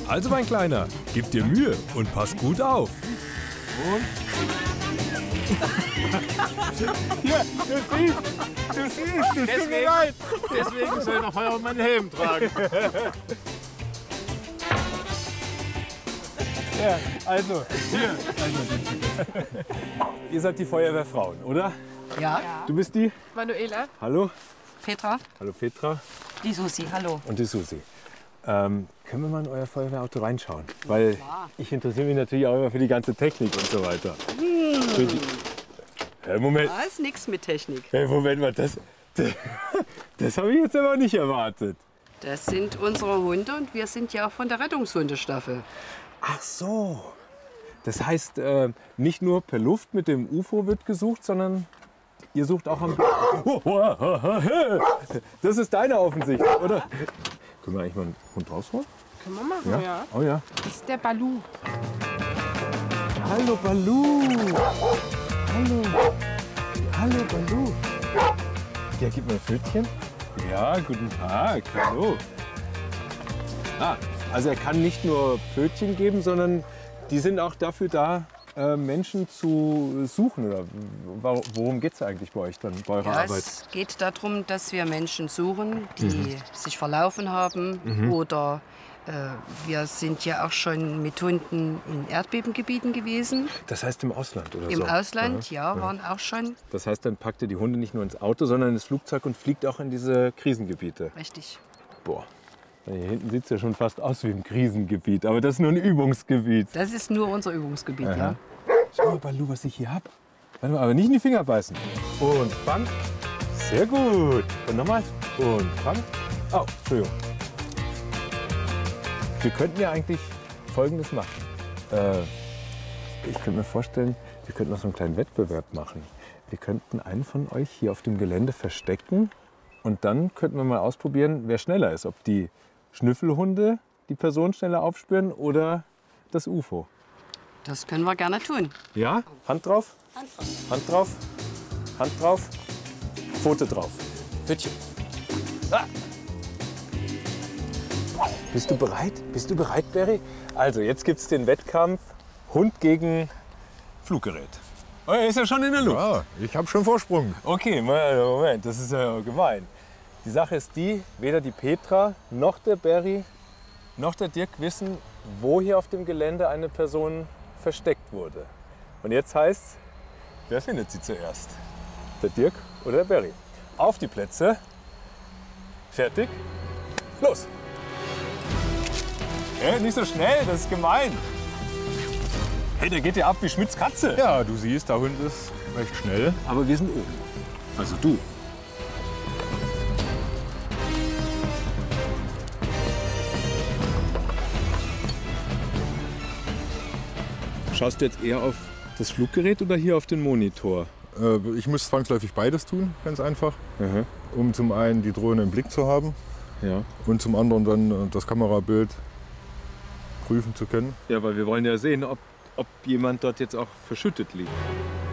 Also mein Kleiner, gib dir Mühe und pass gut auf. Und? Ja, du siehst, das tut mir leid. Deswegen soll der Feuerwehrmann einen Helm tragen. Ja, also, hier. Ihr seid die Feuerwehrfrauen, oder? Ja. Du bist die? Manuela. Hallo? Petra? Hallo Petra. Die Susi, hallo. Und die Susi. Können wir mal in euer Feuerwehrauto reinschauen? Weil ich interessiere mich natürlich auch immer für die ganze Technik und so weiter. Moment. Da ist nichts mit Technik. Moment mal, das habe ich jetzt aber nicht erwartet. Das sind unsere Hunde und wir sind ja auch von der Rettungshundestaffel. Ach so. Das heißt, nicht nur per Luft mit dem UFO wird gesucht, sondern ihr sucht auch am... Das ist deine offensichtlich, oder? Können wir eigentlich mal einen Hund rausholen? Können wir machen, ja. Oh ja. Das ist der Balu. Hallo Balu. Hallo. Hallo Balu. Ja, gib mir ein Pfötchen. Ja, guten Tag. Hallo. Also er kann nicht nur Pfötchen geben, sondern die sind auch dafür da, Menschen zu suchen. Oder worum geht es eigentlich bei euch dann, bei eurer Arbeit? Es geht darum, dass wir Menschen suchen, die sich verlaufen haben. Oder wir sind ja auch schon mit Hunden in Erdbebengebieten gewesen. Das heißt im Ausland oder so? Im Ausland, ja, waren auch schon. Das heißt, dann packt ihr die Hunde nicht nur ins Auto, sondern ins Flugzeug und fliegt auch in diese Krisengebiete? Richtig. Boah. Hier hinten sieht es ja schon fast aus wie im Krisengebiet, aber das ist nur ein Übungsgebiet. Das ist nur unser Übungsgebiet, ja. Schau mal, Balu, was ich hier habe. Warte mal, aber nicht in die Finger beißen. Und fang. Sehr gut. Und nochmal. Und fang. Oh, Entschuldigung. Wir könnten ja eigentlich Folgendes machen. Ich könnte mir vorstellen, wir könnten noch so einen kleinen Wettbewerb machen. Wir könnten einen von euch hier auf dem Gelände verstecken und dann könnten wir mal ausprobieren, wer schneller ist. Ob die Schnüffelhunde die Person schneller aufspüren oder das UFO. Das können wir gerne tun. Ja? Hand drauf. Hand drauf. Hand drauf. Pfote drauf. Pfötchen. Ah. Bist du bereit? Bist du bereit, Barry? Also, jetzt gibt es den Wettkampf Hund gegen Fluggerät. Oh, er ist ja schon in der Luft. Ja, ich habe schon Vorsprung. Okay, Moment, das ist ja gemein. Die Sache ist die, weder die Petra noch der Barry noch der Dirk wissen, wo hier auf dem Gelände eine Person versteckt wurde. Und jetzt heißt, wer findet sie zuerst? Der Dirk oder der Barry? Auf die Plätze. Fertig. Los. Nicht so schnell, das ist gemein. Hey, der geht ja ab wie Schmidts Katze. Ja, du siehst, der Hund ist recht schnell. Aber wir sind oben. Also du. Schaust du jetzt eher auf das Fluggerät oder hier auf den Monitor? Ich muss zwangsläufig beides tun, ganz einfach. Um zum einen die Drohne im Blick zu haben Ja. und zum anderen dann das Kamerabild prüfen zu können. Ja, weil wir wollen ja sehen, ob jemand dort jetzt auch verschüttet liegt.